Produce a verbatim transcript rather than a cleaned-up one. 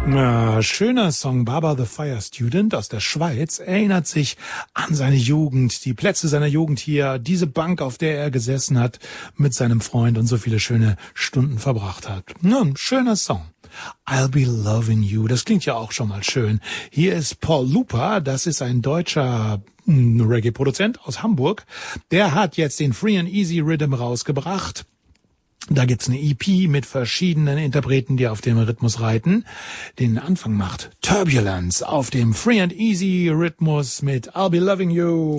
Ja, schöner Song. Baba the Fire Student aus der Schweiz erinnert sich an seine Jugend, die Plätze seiner Jugend hier, diese Bank, auf der er gesessen hat mit seinem Freund und so viele schöne Stunden verbracht hat. Ja, ein schöner Song. I'll Be Loving You, das klingt ja auch schon mal schön. Hier ist Paul Lupa, das ist ein deutscher Reggae-Produzent aus Hamburg. Der hat jetzt den Free and Easy Rhythm rausgebracht. Da gibt's eine E P mit verschiedenen Interpreten, die auf dem Rhythmus reiten. Den Anfang macht Turbulence auf dem Free and Easy Rhythmus mit I'll Be Loving You.